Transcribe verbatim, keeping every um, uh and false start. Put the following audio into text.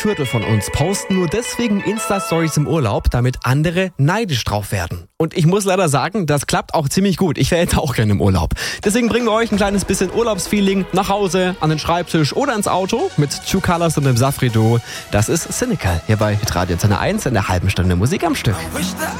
Viertel von uns posten nur deswegen Insta-Stories im Urlaub, damit andere neidisch drauf werden. Und ich muss leider sagen, das klappt auch ziemlich gut. Ich wäre jetzt auch gerne im Urlaub. Deswegen bringen wir euch ein kleines bisschen Urlaubsfeeling nach Hause, an den Schreibtisch oder ins Auto mit Two Colors und dem Safri Duo. Das ist Cynical hier bei Hitradio eins in der halben Stunde Musik am Stück.